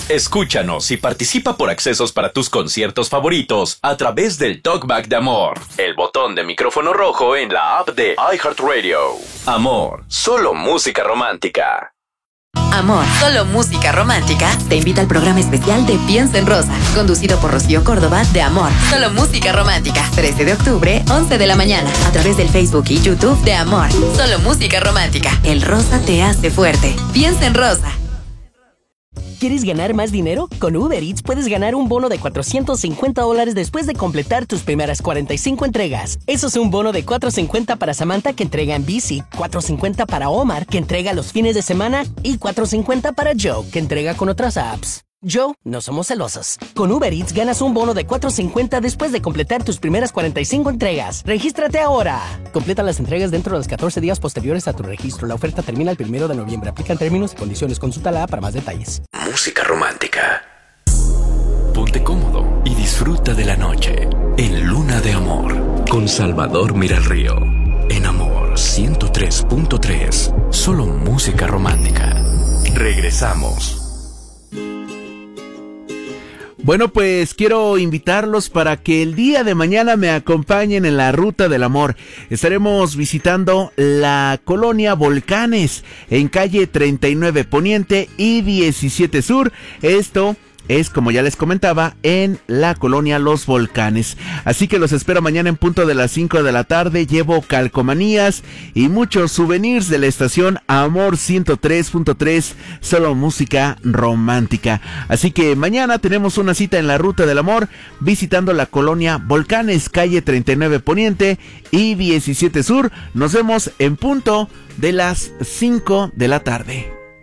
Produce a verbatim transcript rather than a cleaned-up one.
Escúchanos y participa por accesos para tus conciertos favoritos a través del Talkback de Amor, el botón de micrófono rojo en la app de iHeartRadio. Amor, solo música romántica. Amor, solo música romántica, te invita al programa especial de Piensa en Rosa, conducido por Rocío Córdoba de Amor, solo música romántica, trece de octubre, once de la mañana, a través del Facebook y YouTube de Amor, solo música romántica. El rosa te hace fuerte. Piensa en Rosa. ¿Quieres ganar más dinero? Con Uber Eats puedes ganar un bono de cuatrocientos cincuenta dólares después de completar tus primeras cuarenta y cinco entregas. Eso es un bono de cuatrocientos cincuenta para Samantha, que entrega en bici, cuatrocientos cincuenta para Omar, que entrega los fines de semana, y cuatrocientos cincuenta para Joe, que entrega con otras apps. Joe, no somos celosos. Con Uber Eats ganas un bono de cuatrocientos cincuenta después de completar tus primeras cuarenta y cinco entregas. ¡Regístrate ahora! Completa las entregas dentro de los catorce días posteriores a tu registro. La oferta termina el primero de noviembre. Aplican términos y condiciones. Consúltala para más detalles. Música romántica. Ponte cómodo y disfruta de la noche en Luna de Amor con Salvador Miralrío. En Amor ciento tres punto tres. Solo música romántica. Regresamos. Bueno, pues quiero invitarlos para que el día de mañana me acompañen en la Ruta del Amor. Estaremos visitando la colonia Volcanes en calle treinta y nueve Poniente y diecisiete Sur. Esto es, como ya les comentaba, en la colonia Los Volcanes. Así que los espero mañana en punto de las cinco de la tarde. Llevo calcomanías y muchos souvenirs de la estación Amor ciento tres punto tres, solo música romántica. Así que mañana tenemos una cita en la Ruta del Amor, visitando la colonia Volcanes, calle treinta y nueve Poniente y diecisiete Sur. Nos vemos en punto de las cinco de la tarde.